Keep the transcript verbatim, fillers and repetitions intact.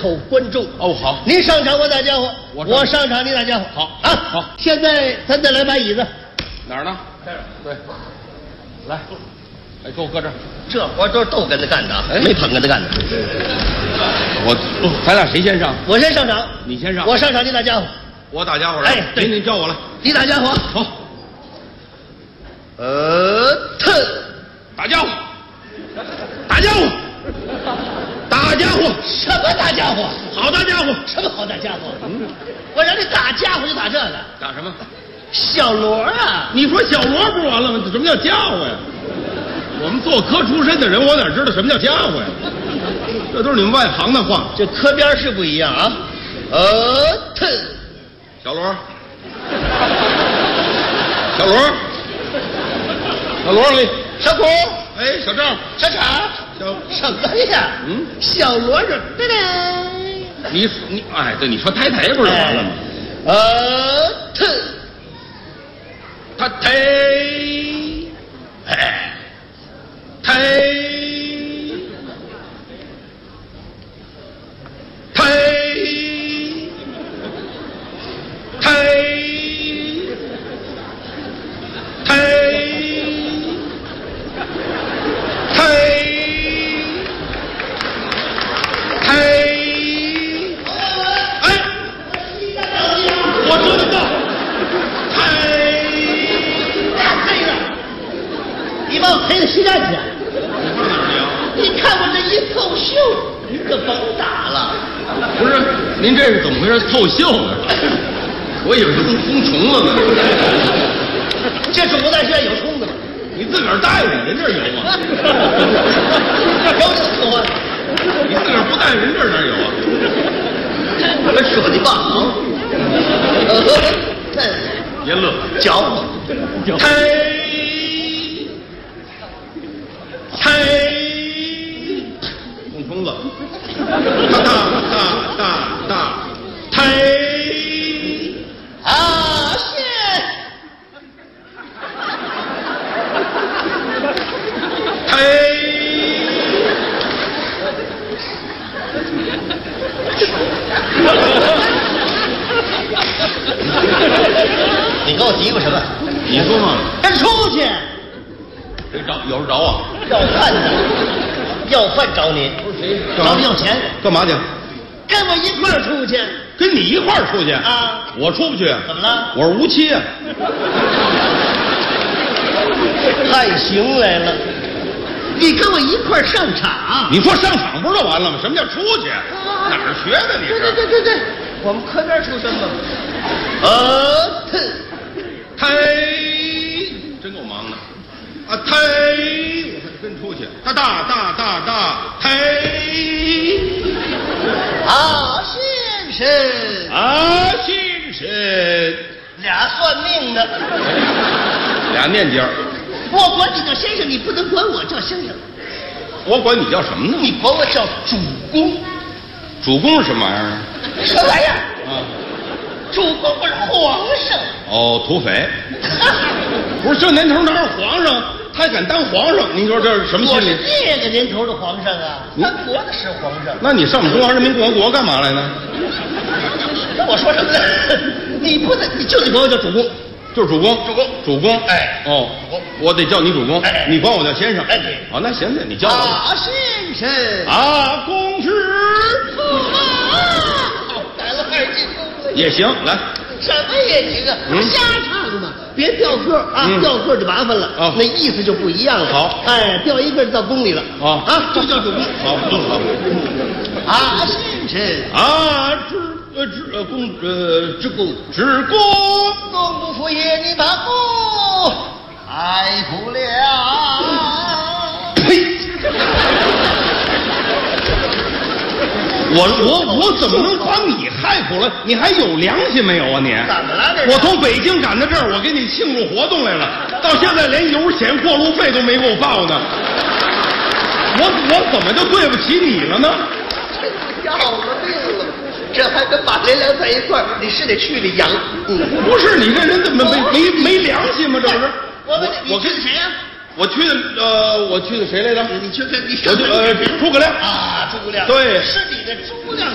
口观众。 哦，好， 您上场我打家伙， 我我上场你打家伙。 好啊， 好。 现在咱再来把椅子， 哪儿呢？这儿。对，来，哎，给我搁这儿。 这活都是逗跟他干的， 哎没捧跟他干的。 我，咱俩谁先上？ 我先上场， 你先上。 我上场，你打家伙。 我打家伙来。 哎，对， 您叫我来。 你打家伙。 好。 呃，特， 打家伙，打家伙，打家伙， 什么打家伙？ 好大家伙， 什么好打家伙？嗯，我让你打家伙就打这个。 打什么？ 小锣啊！ 你说小锣不完了吗？什么叫家伙呀？我们做科出身的人，我哪知道什么叫家伙呀？这都是你们外行的话。 这科边是不一样啊。呃，特， 小锣，小锣。小罗里， 小虎， 哎，小赵， 小厂， 小什么呀？嗯，小罗是对对。 你你哎，对，你说抬抬不是完了吗？ 呃，特， 他抬，哎，抬，抬，抬，抬。 赔了西站去！你看我这一透袖，你可甭打了。 不是，您这是怎么回事？透袖呢？我以为是封虫子呢。 这主播大学有虫子吗？ 你自个儿带的，人这儿有吗？ 有就说， 你自个儿不带，人这儿哪有啊？ 我说的吧， 别乐， 搅和， 开。开，弄虫子，大大大大大，开， 啊是， 开， 你给我嘀咕什么？ 你说嘛？ 跟出去。 谁找？有人找我？ 要饭的，要饭找你。 谁？ 找你要钱？ 干嘛去？ 跟我一块儿出去。 跟你一块儿出去啊？ 我出不去。 怎么了？ 我是无期啊。 判刑来了。你跟我一块儿上场。 你说上场不是就完了吗？什么叫出去？啊、哪儿学的你是？ 对对对对对，我们科边出身嘛。呃，特， 太，真够忙的。啊，忒，我还真出去，大大大大大，忒， 啊，先生， 啊，先生， 俩算命的， 俩念经。 我管你叫先生，你不能管我叫先生。 我管你叫什么呢？ 你管我叫主公。 主公是什么玩意儿？ 什么玩意儿？ 啊， 主公不是皇上。 哦，土匪。不是这年头哪有皇上？他还敢当皇上？你说这是什么心理？ 我是这个年头的皇上啊，三国的是皇上。 那你上我们中华人民共和国干嘛来呢？ 那我说什么呢？你不能，你就得管我叫主公， 就是主公， 主公， 主公。 哎， 哦， 主公， 我得叫你主公， 哎， 你管我叫先生。 哎，对。 好，那行行，你叫我。 啊，先生。 啊，公事。 啊，改了二进宫了。 也行，来。 什么也行啊， 嗯、 瞎唱嘛，别掉个啊，嗯、掉个就麻烦了。 哦， 那意思就不一样了。 好， 哎，掉一个就到宫里了。 哦， 啊，就叫主公。 好，好。 啊，先生。 啊，知呃知呃公呃知公知公， 公不服也，你把公害苦了。 呸！我我我怎么能把你害苦了？你还有良心没有啊你？ 怎么了这？ 我从北京赶到这儿，我给你庆祝活动来了，到现在连油钱过路费都没给我报呢。我我怎么就对不起你了呢？ 要了命了！这还跟马连良在一块儿，你是得去的羊。嗯， 不是你这人怎么没没没良心吗？这不是？ 我问你， 我去的谁呀？ 我去的呃，我去的谁来着？ 你去跟你我去呃诸葛亮啊，诸葛亮， 对， 是你的诸葛亮。